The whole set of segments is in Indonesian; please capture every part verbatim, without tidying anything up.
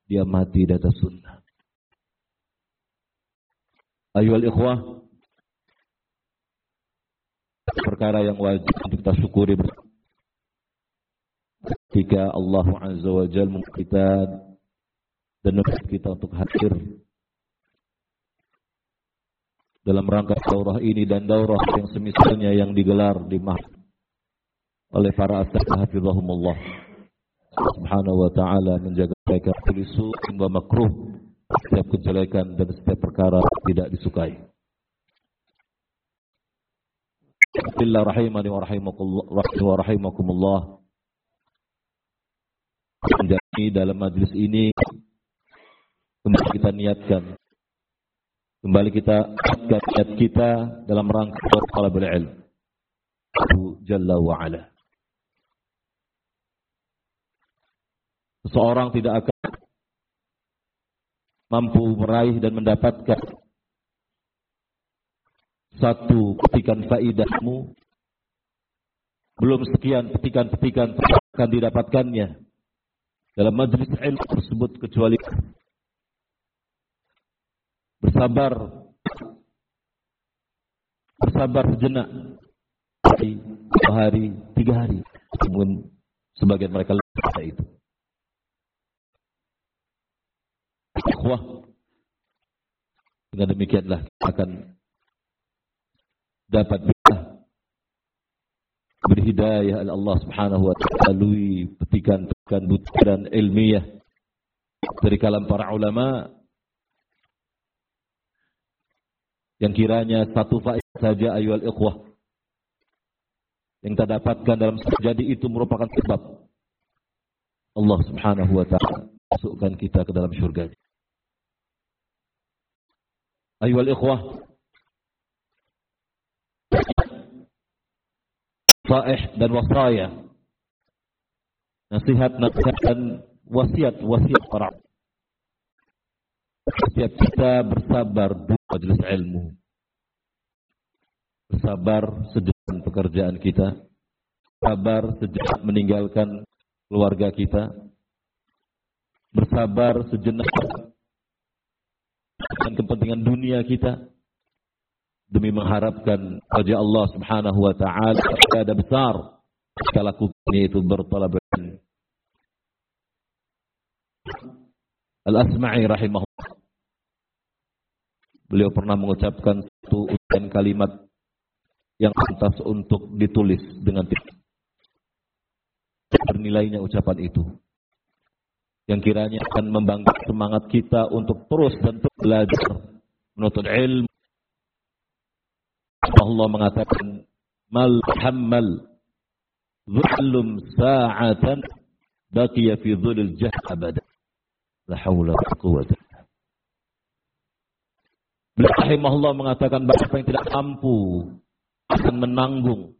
dia mati di atas sunnah. Ayuhal ikhwah, perkara yang wajib untuk kita syukuri ketika Allah Azza wa Jalla membuat kita dan menuntut kita untuk hadir dalam rangka daurah ini dan daurah yang semisalnya yang digelar di mahfil oleh para asatidz hafizahumullah. Subhanahu wa ta'ala menjaga mereka dari su'in wa makruh, setiap kejelekan dan setiap perkara tidak disukai. Bismillahirrahmanirrahim wa rahimakumullah. Menjadi dalam majlis ini kembali kita niatkan, kembali kita niatkan niat kita dalam rangka talabul ilm Jalla wa Ala. Seseorang tidak akan mampu meraih dan mendapatkan satu petikan faidahmu, belum sekian petikan-petikan akan didapatkannya dalam majlis ilmu tersebut kecuali bersabar, bersabar sejenak, hari, dua hari, tiga hari, mungkin sebagian mereka lebih itu. Ikhwah, dengan demikianlah akan dapat beri hidayah oleh Allah Subhanahu wa ta'ala melalui petikan-petikan butiran ilmiah dari kalam para ulama yang kiranya satu faedah saja ayuhal ikhwah yang kita dapatkan dalam jadi itu merupakan sebab Allah Subhanahu wa ta'ala masukkan kita ke dalam syurga. Ayuhal ikhwah, faedah dan wasaya, nasihat-nasihat dan wasiat-wasiat para setiap kita bersabar di majelis ilmu, bersabar sejenak pekerjaan kita, sabar sejenak meninggalkan keluarga kita, bersabar sejenak dengan kepentingan dunia kita demi mengharapkan wajah Allah Subhanahu wa ta'ala ada besar kita lakukan, yaitu bertalab ilmu. Al-Asma'i rahimahullah, beliau pernah mengucapkan satu ucapan kalimat yang pantas untuk ditulis dengan bernilainya ucapan itu, yang kiranya akan membangkitkan semangat kita untuk terus dan terus belajar menuntut ilmu. Allah mengatakan, mal hammal dhullum sa'atan baqiya fi dhulil jahl abada. La haula wa la quwwata. Beliau rahimahullah mengatakan, siapa yang tidak mampu akan menanggung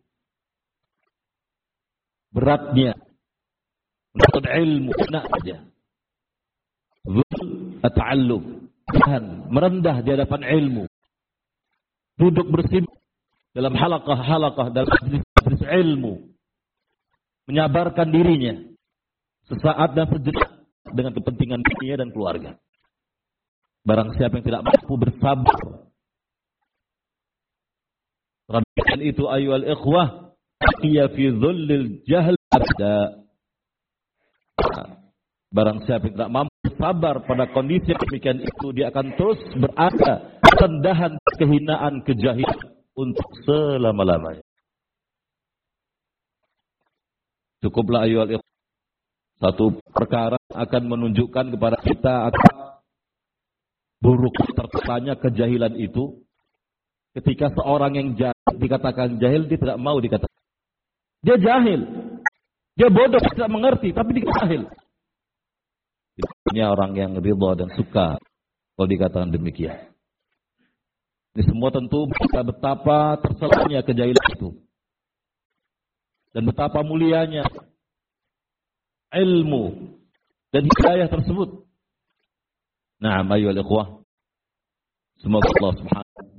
beratnya menuntut ilmu, enak saja. Dhul at-ta'allum, merendah di hadapan ilmu, duduk bersibuk dalam halaqah-halaqah dalam majlis ilmu, menyabarkan dirinya sesaat dan sejenak dengan kepentingan dirinya dan keluarga. Barang siapa yang tidak mampu bersabar, rabi'an itu ayyuhal ikhwah, aqiya fi dhullil jahl abda. Barang siapa yang tidak mampu bersabar pada kondisi demikian itu, dia akan terus berada rendahan, kehinaan, kejahilan untuk selama-lamanya. Cukuplah ayyuhal ikhwah, satu perkara akan menunjukkan kepada kita akan buruk tertanya kejahilan itu. Ketika seorang yang jahil dikatakan jahil, dia tidak mau dikatakan dia jahil, dia bodoh, tidak mengerti, tapi dia jahil. Ini orang yang ridha dan suka kalau dikatakan demikian. Ini semua tentu kita betapa terselanya kejahilan itu dan betapa mulianya ilmu dan hidayah tersebut. Na'am ayyuhal ikhwah, semoga Allah Subhanahu